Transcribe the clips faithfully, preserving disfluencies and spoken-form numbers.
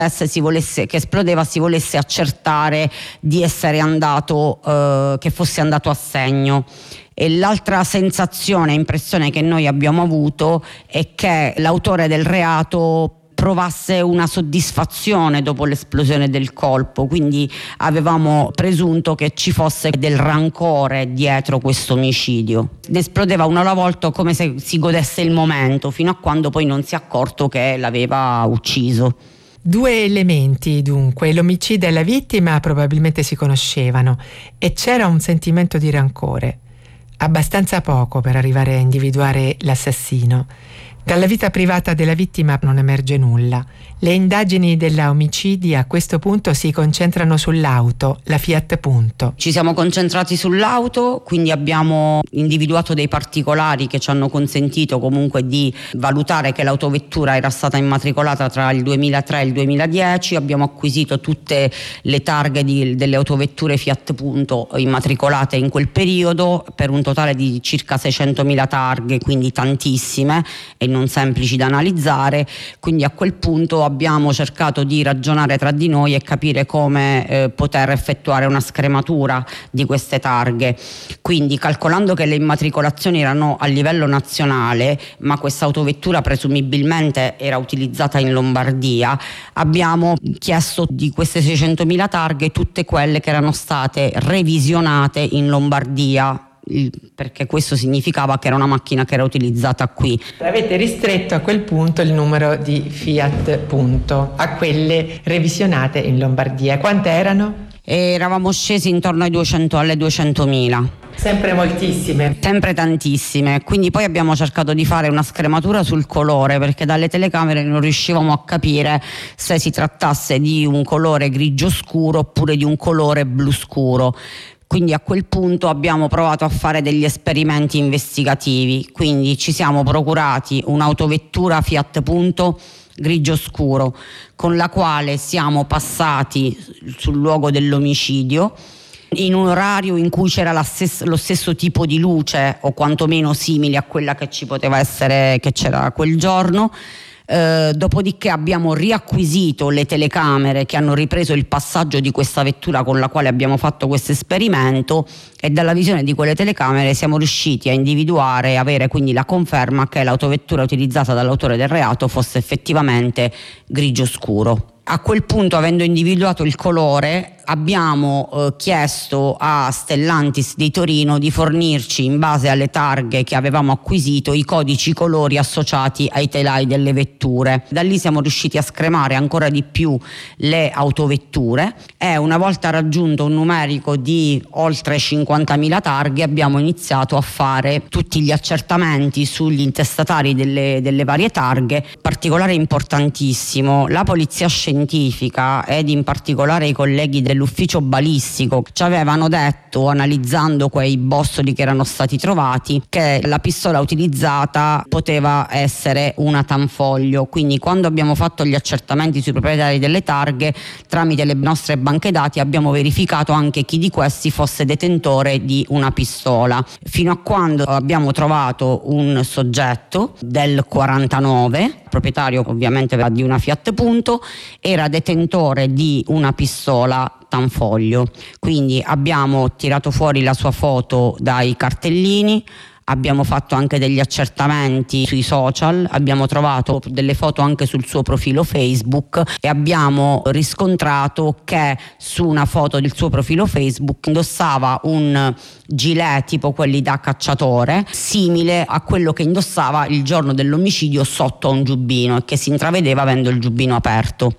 si volesse, che esplodeva si volesse accertare di essere andato, eh, che fosse andato a segno. E l'altra sensazione, impressione che noi abbiamo avuto è che l'autore del reato provasse una soddisfazione dopo l'esplosione del colpo, quindi avevamo presunto che ci fosse del rancore dietro questo omicidio. Esplodeva uno alla volta come se si godesse il momento, fino a quando poi non si è accorto che l'aveva ucciso. Due elementi dunque, l'omicidio e la vittima probabilmente si conoscevano e c'era un sentimento di rancore, abbastanza poco per arrivare a individuare l'assassino. Dalla vita privata della vittima non emerge nulla. Le indagini della omicidi a questo punto si concentrano sull'auto, la Fiat Punto. Ci siamo concentrati sull'auto, quindi abbiamo individuato dei particolari che ci hanno consentito comunque di valutare che l'autovettura era stata immatricolata tra il duemilatré e il duemiladieci. Abbiamo acquisito tutte le targhe di, delle autovetture Fiat Punto immatricolate in quel periodo, per un totale di circa seicentomila targhe, quindi tantissime e non semplici da analizzare. Quindi a quel punto abbiamo cercato di ragionare tra di noi e capire come eh, poter effettuare una scrematura di queste targhe. Quindi, calcolando che le immatricolazioni erano a livello nazionale, ma questa autovettura presumibilmente era utilizzata in Lombardia, abbiamo chiesto di queste seicentomila targhe tutte quelle che erano state revisionate in Lombardia, perché questo significava che era una macchina che era utilizzata qui. Avete ristretto a quel punto il numero di Fiat Punto a quelle revisionate in Lombardia. Quante erano? E eravamo scesi intorno ai duecento, alle duecentomila. Sempre moltissime. Sempre tantissime. Quindi poi abbiamo cercato di fare una scrematura sul colore, perché dalle telecamere non riuscivamo a capire se si trattasse di un colore grigio scuro oppure di un colore blu scuro. Quindi a quel punto abbiamo provato a fare degli esperimenti investigativi, quindi ci siamo procurati un'autovettura Fiat Punto grigio scuro con la quale siamo passati sul luogo dell'omicidio in un orario in cui c'era la stessa, lo stesso tipo di luce o quantomeno simile a quella che ci poteva essere, che c'era quel giorno. Eh, dopodiché abbiamo riacquisito le telecamere che hanno ripreso il passaggio di questa vettura con la quale abbiamo fatto questo esperimento, e dalla visione di quelle telecamere siamo riusciti a individuare e avere quindi la conferma che l'autovettura utilizzata dall'autore del reato fosse effettivamente grigio scuro. A quel punto, avendo individuato il colore, abbiamo eh, chiesto a Stellantis di Torino di fornirci, in base alle targhe che avevamo acquisito, i codici colori associati ai telai delle vetture. Da lì siamo riusciti a scremare ancora di più le autovetture e una volta raggiunto un numerico di oltre cinquantamila targhe abbiamo iniziato a fare tutti gli accertamenti sugli intestatari delle, delle varie targhe. Particolare importantissimo, la polizia scientifica ed in particolare i colleghi dell'ufficio balistico ci avevano detto, analizzando quei bossoli che erano stati trovati, che la pistola utilizzata poteva essere una tanfoglio. Quindi quando abbiamo fatto gli accertamenti sui proprietari delle targhe, tramite le nostre banche dati abbiamo verificato anche chi di questi fosse detentore di una pistola, fino a quando abbiamo trovato un soggetto del quarantanove, proprietario ovviamente di una Fiat Punto, era detentore di una pistola tanfoglio. Quindi abbiamo tirato fuori la sua foto dai cartellini, abbiamo fatto anche degli accertamenti sui social, abbiamo trovato delle foto anche sul suo profilo Facebook e abbiamo riscontrato che su una foto del suo profilo Facebook indossava un gilet tipo quelli da cacciatore, simile a quello che indossava il giorno dell'omicidio sotto a un giubbino e che si intravedeva avendo il giubbino aperto.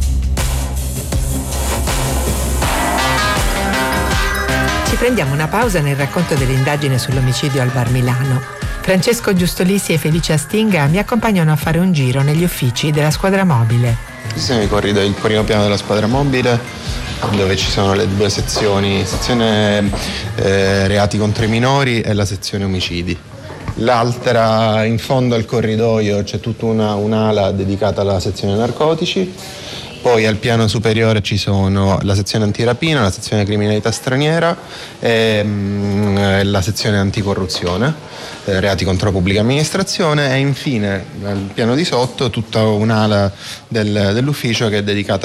Ci prendiamo una pausa nel racconto dell'indagine sull'omicidio al Bar Milano. Francesco Giustolisi e Felicia Stinga mi accompagnano a fare un giro negli uffici della squadra mobile. Siamo i corridoi, il primo piano della squadra mobile, dove ci sono le due sezioni, sezione eh, reati contro i minori e la sezione omicidi. L'altra, in fondo al corridoio, c'è tutta una, un'ala dedicata alla sezione narcotici. Poi al piano superiore ci sono la sezione antirapina, la sezione criminalità straniera e mm, la sezione anticorruzione, eh, reati contro la pubblica amministrazione, e infine al piano di sotto tutta un'ala del, dell'ufficio che è dedicata